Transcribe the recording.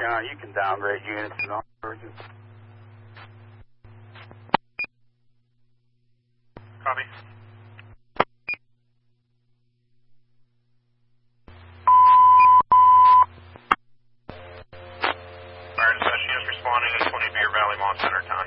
you can downgrade units and all versions. Copy. Fire dispatch units responding to 20 Beer Valley Mall Center Town.